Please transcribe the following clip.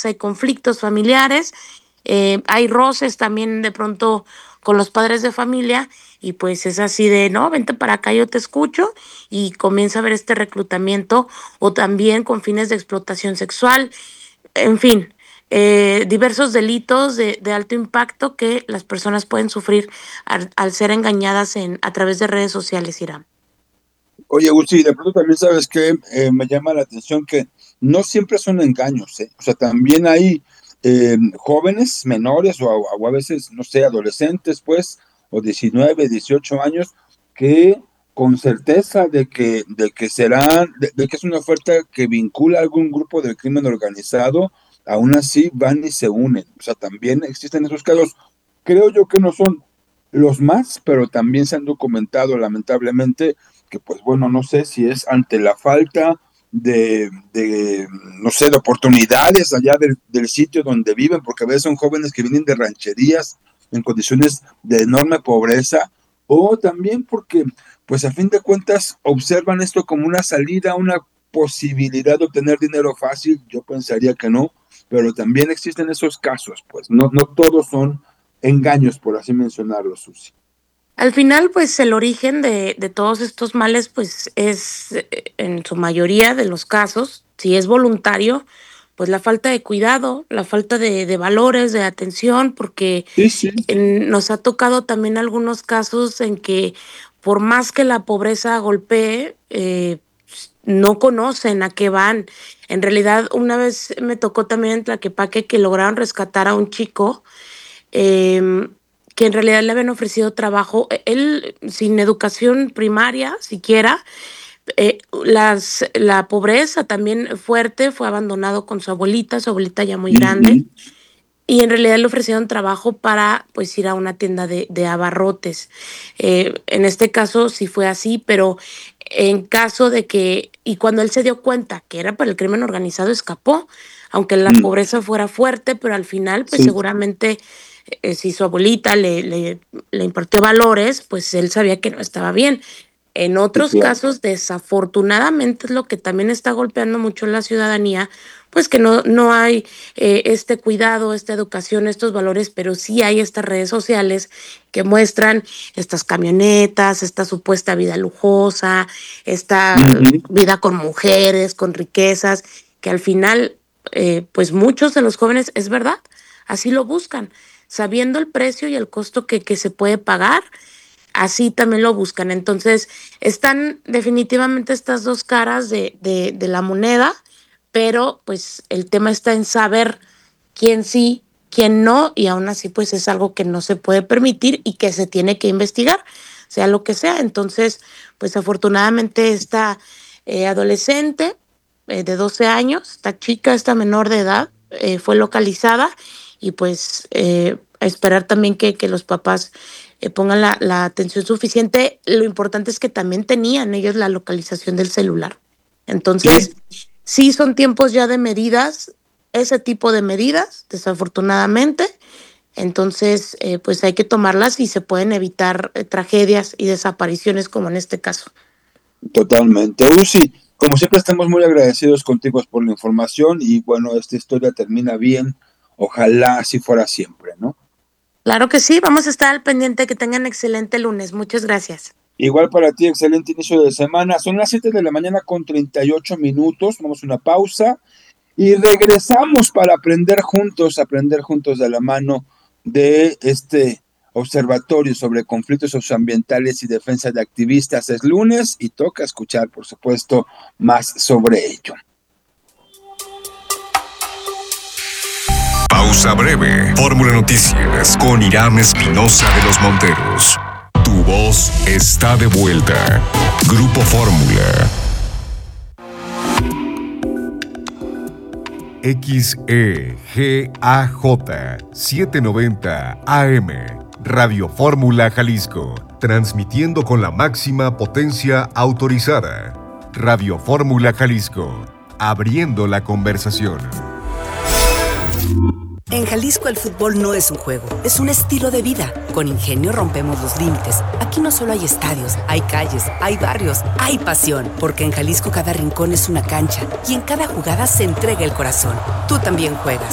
veces hay conflictos familiares, hay roces también de pronto con los padres de familia y pues es así de, no, vente para acá, yo te escucho y comienza a haber este reclutamiento o también con fines de explotación sexual, en fin, diversos delitos de alto impacto que las personas pueden sufrir al ser engañadas a través de redes sociales, Irán. Oye, Uzi, de pronto también sabes que me llama la atención que no siempre son engaños, ¿eh? O sea, también hay jóvenes menores o a veces, no sé, adolescentes, pues, o 19, 18 años, que con certeza de que será, de que es una oferta que vincula a algún grupo del crimen organizado, aún así van y se unen. O sea, también existen esos casos. Creo yo que no son los más, pero también se han documentado, lamentablemente, que pues bueno, no sé si es ante la falta no sé, de oportunidades allá del sitio donde viven, porque a veces son jóvenes que vienen de rancherías en condiciones de enorme pobreza, o también porque pues a fin de cuentas observan esto como una salida, una posibilidad de obtener dinero fácil. Yo pensaría que no, pero también existen esos casos, pues no todos son engaños, por así mencionarlo, Susi. Al final, pues el origen de todos estos males, pues es en su mayoría de los casos, si es voluntario, pues la falta de cuidado, la falta de valores, de atención, porque Sí, sí. nos ha tocado también algunos casos en que por más que la pobreza golpee, no conocen a qué van. En realidad, una vez me tocó también en Tlaquepaque que lograron rescatar a un chico em, que en realidad le habían ofrecido trabajo, él sin educación primaria siquiera, la pobreza también fuerte, fue abandonado con su abuelita ya muy grande, Ujú. y en realidad le ofrecieron trabajo para pues ir a una tienda de abarrotes. En este caso sí fue así, pero en caso de que, y cuando él se dio cuenta que era para el crimen organizado, escapó, aunque la Mm, pobreza fuera fuerte, pero al final pues sí, seguramente si su abuelita le impartió valores, pues él sabía que no estaba bien. En sí, otros claro. casos, desafortunadamente, es lo que también está golpeando mucho la ciudadanía, pues que no hay este cuidado, esta educación, estos valores, pero sí hay estas redes sociales que muestran estas camionetas, esta supuesta vida lujosa, esta Ujú. vida con mujeres, con riquezas, que al final, pues muchos de los jóvenes, es verdad, así lo buscan, sabiendo el precio y el costo que se puede pagar, así también lo buscan. Entonces, están definitivamente estas dos caras de la moneda, pero pues el tema está en saber quién sí, quién no, y aún así pues es algo que no se puede permitir y que se tiene que investigar, sea lo que sea. Entonces, pues afortunadamente esta adolescente de 12 años, esta chica, esta menor de edad, fue localizada y pues esperar también que los papás pongan la atención suficiente. Lo importante es que también tenían ellos la localización del celular. Sí, Entonces, sí son tiempos ya de medidas, ese tipo de medidas, desafortunadamente. Entonces, pues hay que tomarlas y se pueden evitar tragedias y desapariciones como en este caso. totalmente. Uzi, como siempre estamos muy agradecidos contigo por la información y bueno, esta historia termina bien. Ojalá así fuera siempre, ¿no? Claro que sí, vamos a estar al pendiente. Que tengan excelente lunes. Muchas gracias. Igual para ti, excelente inicio de semana. Son las 7 de la mañana con 38 minutos. Vamos a una pausa y regresamos para aprender juntos de la mano de este observatorio sobre conflictos socioambientales y defensa de activistas. Es lunes y toca escuchar, por supuesto, más sobre ello. Pausa breve. Fórmula Noticias con Irán Espinosa de los Monteros. Tu voz está de vuelta. Grupo Fórmula. XEGAJ 790 AM. Radio Fórmula Jalisco. Transmitiendo con la máxima potencia autorizada. Radio Fórmula Jalisco. Abriendo la conversación. En Jalisco el fútbol no es un juego, es un estilo de vida. Con Ingenio rompemos los límites. Aquí no solo hay estadios, hay calles, hay barrios, hay pasión. Porque en Jalisco cada rincón es una cancha y en cada jugada se entrega el corazón. Tú también juegas.